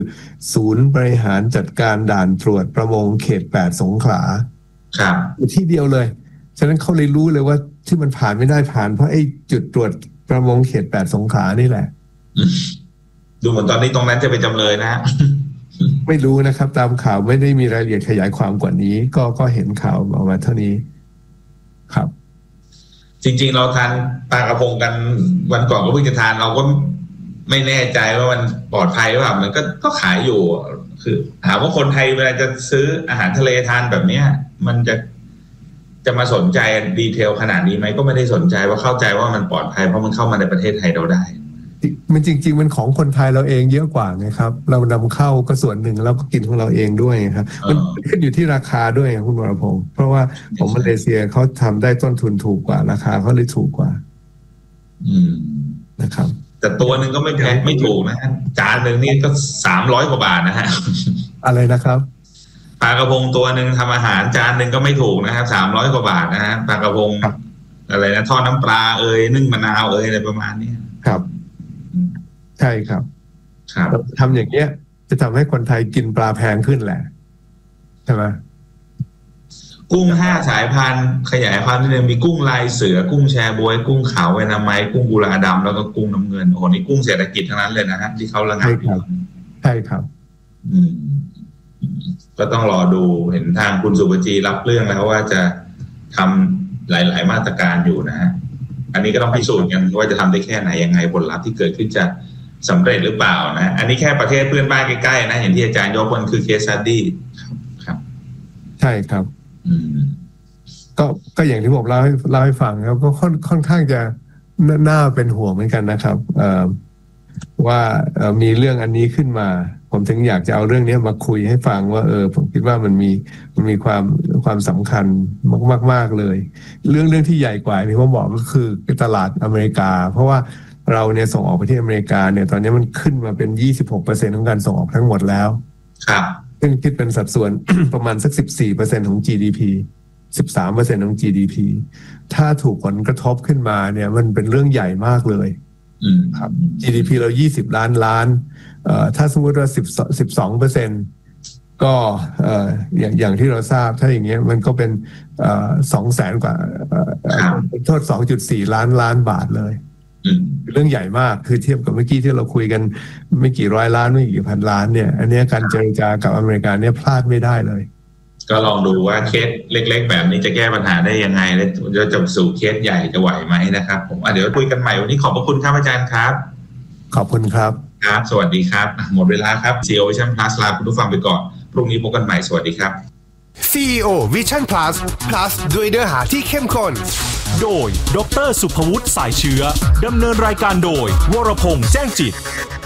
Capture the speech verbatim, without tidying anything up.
ศูนย์บริหารจัดการด่านตรวจประมงเขตแปดสงขลาครับที่เดียวเลยฉะนั้นเขาเลยรู้เลยว่าที่มันผ่านไม่ได้ผ่านเพราะไอ้จุดตรวจประมงเขตแปดสงขลานี่แหละดูเหมือนตอนนี้ตรงนั้นจะเป็นจำเลยนะไม่รู้นะครับตามข่าวไม่ได้มีรายละเอียดขยายความกว่านี้ก็ก็เห็นข่าวออกมาเท่านี้ครับจริงๆเราทานปลากระพงกันวันก่อนก็เพิ่งจะทานเราก็ไม่แน่ใจว่ามันปลอดภัยหรือเปล่ามันก็ก็ขายอยู่คือถามว่าคนไทยเวลาจะซื้ออาหารทะเลทานแบบเนี้ยมันจะจะมาสนใจดีเทลขนาดนี้ไหมก็ไม่ได้สนใจว่าเข้าใจว่ามันปลอดภัยเพราะมันเข้ามาในประเทศไทยเราได้มันจริงๆมันของคนไทยเราเองเยอะกว่าไงครับเรานำเข้าก็ส่วนหนึ่งแล้วก็กินของเราเองด้วยครับมันขึ้นอยู่ที่ราคาด้วยคุณวรพงศ์เพราะว่าของมาเลเซียเขาทำได้ต้นทุนถูกกว่าราคาเขาเลยถูกกว่าอืมนะครับแต่ตัวหนึ่งก็ไม่แพงไม่ถูกนะฮะจานหนึ่งนี่ก็สามร้อยกว่าบาทนะฮะอะไรนะครับปลากระพงตัวหนึ่งทำอาหารจานหนึ่งก็ไม่ถูกนะครับสามร้อยกว่าบาทนะฮะปลากระพงอะไรนะทอดน้ำปลาเอ่ยนึ่งมะนาวเอ่ยอะไรประมาณนี้ครับใช่ครับครับทำอย่างเงี้ยจะทำให้คนไทยกินปลาแพงขึ้นแหละใช่ไหมกุ้งห้าสายพันธุ์ขยายความนิดนึงมีกุ้งลายเสือกุ้งแชบวยกุ้งขาวเวนาไม้กุ้งกุลาดำแล้วก็กุ้งน้ำเงินโอ้โหนี่กุ้งเศรษฐกิจทั้งนั้นเลยนะฮะที่เขาระงับใช่ครับใช่ครับอืมก็ต้องรอดูเห็นทางคุณสุภจีรับเรื่องแล้วว่าจะทำหลายๆมาตรการอยู่นะฮะอันนี้ก็ต้องพิสูจน์กันว่าจะทำได้แค่ไหนยังไงผลลัพธ์ที่เกิดขึ้นจะสำเร็จหรือเปล่านะอันนี้แค่ประเทศเพื่อนบ้านใกล้ๆนะอย่างที่อาจารย์ยกมันคือเคสสตัดดี้ครับใช่ครับก็ก็อย่างที่ผมเล่าให้เล่าให้ฟังครับก็ค่อนค่อนข้างจะน่าเป็นห่วงเหมือนกันนะครับว่ามีเรื่องอันนี้ขึ้นมาผมถึงอยากจะเอาเรื่องนี้มาคุยให้ฟังว่าเออผมคิดว่ามันมีมันมีความความสำคัญมากมากเลยเรื่องเรื่องที่ใหญ่กว่าที่ผมบอกก็คือตลาดอเมริกาเพราะว่าเราเนี่ยส่งออกไปที่อเมริกาเนี่ยตอนนี้มันขึ้นมาเป็น ยี่สิบหกเปอร์เซ็นต์ ของการส่งออกทั้งหมดแล้วครับซึ่งคิดเป็นสัดส่วน ประมาณสัก สิบสี่เปอร์เซ็นต์ ของ จี ดี พี สิบสามเปอร์เซ็นต์ ของ จี ดี พี ถ้าถูกผลกระทบขึ้นมาเนี่ยมันเป็นเรื่องใหญ่มากเลยครับ จี ดี พี เรายี่สิบล้านล้านเอ่อถ้าสมมติว่าสิบ สิบสองเปอร์เซ็นต์ ก็เอ่ออย่างอย่างที่เราทราบถ้าอย่างเงี้ยมันก็เป็นเอ่อสองแสนกว่าเอ่อโทษ สองจุดสี่ ล้านล้านบาทเลยเรื่องใหญ่มากคือเทียบกับเมื่อกี้ที่เราคุยกันไม่กี่ร้อยล้านไม่กี่พันล้านเนี่ยอันนี้การเจรจากับอเมริกาเนี่ยพลาดไม่ได้เลยก็ลองดูว่าเคสเล็กๆแบบนี้จะแก้ปัญหาได้ยังไงและจะจะสู่เคสใหญ่จะไหวไหมนะครับผมเดี๋ยวคุยกันใหม่วันนี้ขอบพระคุณครับอาจารย์ครับขอบคุณครับครับสวัสดีครับหมดเวลาครับ ซี อี โอ Vision Plus ลาคุณผู้ฟังไปก่อนพรุ่งนี้พบกันใหม่สวัสดีครับซี อี โอ Vision Plus Plus ด้วยเนื้อหาที่เข้มข้นโดยดร.สุภวุฒิสายเชื้อดำเนินรายการโดยวรพงษ์แจ้งจิต